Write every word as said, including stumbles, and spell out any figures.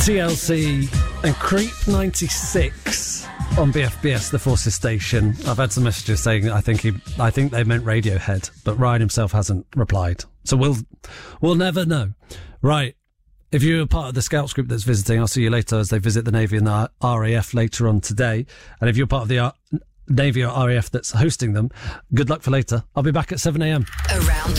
T L C and Creep ninety-six on B F B S, the Forces station. I've had some messages saying I think he, I think they meant Radiohead, but Ryan himself hasn't replied. So we'll, we'll never know. Right. If you're part of the Scouts group that's visiting, I'll see you later as they visit the Navy and the R A F later on today. And if you're part of the R- Navy or R A F that's hosting them, good luck for later. I'll be back at seven a.m. Around